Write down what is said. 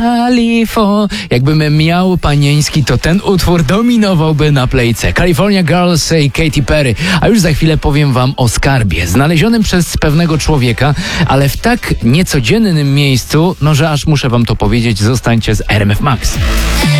Jakbym miał panieński, to ten utwór dominowałby na playce. California Girls i Katy Perry. A już za chwilę powiem wam o skarbie, znalezionym przez pewnego człowieka, ale w tak niecodziennym miejscu, że aż muszę wam to powiedzieć, zostańcie z RMF Max.